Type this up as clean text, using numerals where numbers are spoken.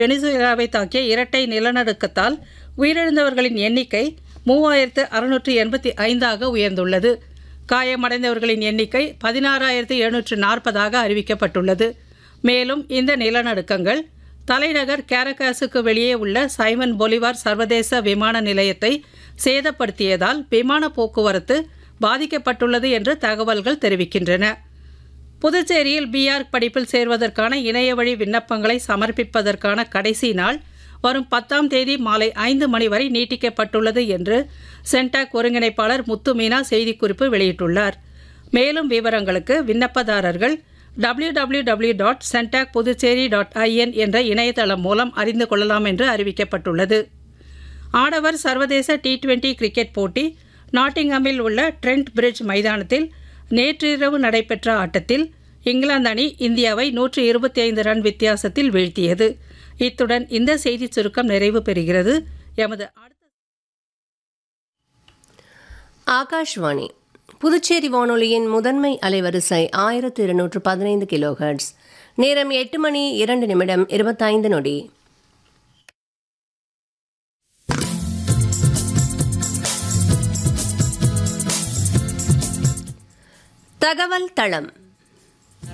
வெனிசுவேலாவை தாக்கிய இரட்டை நிலநடுக்கத்தால் உயிரிழந்தவர்களின் எண்ணிக்கை 3685 உயர்ந்துள்ளது. காயமடைந்தவர்களின் எண்ணிக்கை 16,740 அறிவிக்கப்பட்டுள்ளது. மேலும் இந்த நிலநடுக்கங்கள் தலைநகர் கேரகாஸுக்கு வெளியே உள்ள சைமன் பொலிவார் சர்வதேச விமான நிலையத்தை சேதப்படுத்தியதால் விமான போக்குவரத்து பாதிக்கப்பட்டுள்ளது என்று தகவல்கள் தெரிவிக்கின்றன. புதுச்சேரியில் பிஆர்க் படிப்பில் சேர்வதற்கான இணையவழி விண்ணப்பங்களை சமர்ப்பிப்பதற்கான கடைசி நாள் வரும் 10ஆம் தேதி மாலை 5 மணி வரை நீட்டிக்கப்பட்டுள்ளது என்று சென்டாக் ஒருங்கிணைப்பாளர் முத்துமீனா செய்திக்குறிப்பு வெளியிட்டுள்ளார். மேலும் விவரங்களுக்கு விண்ணப்பதாரர்கள் www.centacpuducherry.in என்ற இணையதளம் மூலம் அறிந்து கொள்ளலாம் என்று அறிவிக்கப்பட்டுள்ளது. ஆடவர் சர்வதேச T20 கிரிக்கெட் போட்டி நாட்டிங்ஹாமில் உள்ள ட்ரெண்ட் பிரிட்ஜ் மைதானத்தில் நேற்றிரவு நடைபெற்ற ஆட்டத்தில் இங்கிலாந்து அணி இந்தியாவை 125 ரன் வித்தியாசத்தில் வீழ்த்தியது. இத்துடன் இந்த செய்திச் சுருக்கம் நிறைவு பெறுகிறது. எமது ஆகாஷ்வாணி புதுச்சேரி வானொலியின் முதன்மை அலைவரிசை 1215 கிலோஹெர்ட்ஸ். நேரம் 8 மணி 2 நிமிடம் 25 நொடி. தகவல் தளம்.